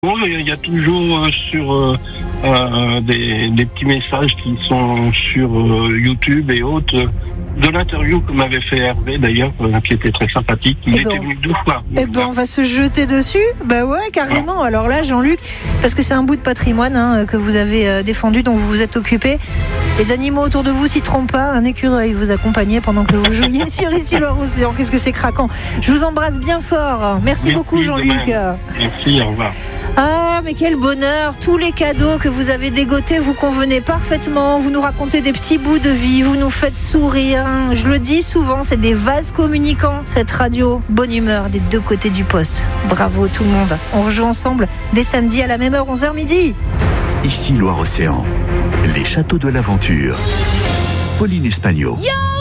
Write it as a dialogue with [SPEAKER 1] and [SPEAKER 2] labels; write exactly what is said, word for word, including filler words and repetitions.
[SPEAKER 1] Bon, il y a toujours euh, sur euh, euh, des, des petits messages qui sont sur euh, YouTube et autres. euh, De l'interview que m'avait fait Hervé d'ailleurs, euh, qui était très sympathique. Il
[SPEAKER 2] Eh
[SPEAKER 1] était
[SPEAKER 2] ben,
[SPEAKER 1] venu deux fois.
[SPEAKER 2] Eh ben, on va se jeter dessus. Bah ouais, carrément. Alors là, Jean-Luc, parce que c'est un bout de patrimoine hein, que vous avez euh, défendu, dont vous vous êtes occupé. Les animaux autour de vous s'y trompent pas. Un écureuil vous accompagnait pendant que vous jouiez sur Ici Loire-Océan. Qu'est-ce que c'est craquant. Je vous embrasse bien fort. Merci,
[SPEAKER 1] Merci
[SPEAKER 2] beaucoup,
[SPEAKER 1] de
[SPEAKER 2] Jean-Luc.
[SPEAKER 1] même. Merci, au revoir.
[SPEAKER 2] Ah, mais quel bonheur. Tous les cadeaux que vous avez dégotés vous convenaient parfaitement. Vous nous racontez des petits bouts de vie. Vous nous faites sourire. Je le dis souvent, c'est des vases communicants, cette radio. Bonne humeur des deux côtés du poste. Bravo tout le monde. On rejoue ensemble dès samedi à la même heure, onze heures midi.
[SPEAKER 3] Ici Loire-Océan, les châteaux de l'aventure. Pauline Espagnol.
[SPEAKER 2] Yo